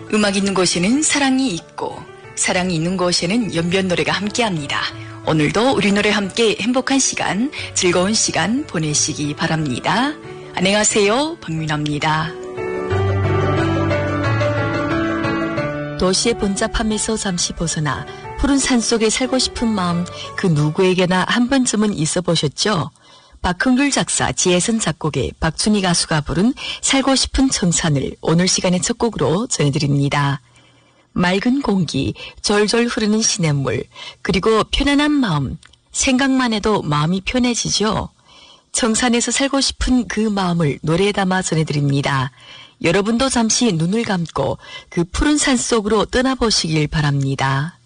음악 있는 곳에는 사랑이 있고 사랑이 있는 곳에는 연변 노래가 함께합니다. 오늘도 우리 노래 함께 행복한 시간, 즐거운 시간 보내시기 바랍니다. 안녕하세요, 박민아입니다. 도시의 번잡함에서 잠시 벗어나 푸른 산속에 살고 싶은 마음 그 누구에게나 한 번쯤은 있어 보셨죠? 박흥률 작사, 지혜선 작곡의 박춘희 가수가 부른 살고 싶은 청산을 오늘 시간의 첫 곡으로 전해드립니다. 맑은 공기, 졸졸 흐르는 시냇물, 그리고 편안한 마음, 생각만 해도 마음이 편해지죠? 청산에서 살고 싶은 그 마음을 노래에 담아 전해드립니다. 여러분도 잠시 눈을 감고 그 푸른 산 속으로 떠나보시길 바랍니다.